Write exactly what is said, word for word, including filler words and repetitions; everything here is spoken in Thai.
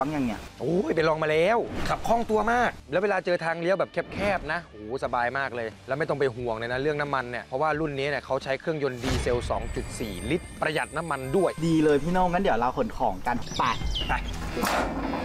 ฟังยังเนี่ยโอ้ยไปลองมาแล้วขับคล่องตัวมากแล้วเวลาเจอทางเลี้ยวแบบแคบๆนะโอ้สบายมากเลยแล้วไม่ต้องไปห่วงเลยนะเรื่องน้ำมันเนี่ยเพราะว่ารุ่นนี้เนี่ยเขาใช้เครื่องยนต์ดีเซล สองจุดสี่ ลิตรประหยัดน้ำมันด้วยดีเลยพี่โน่งั้นเดี๋ยวเราขนของกันไปไป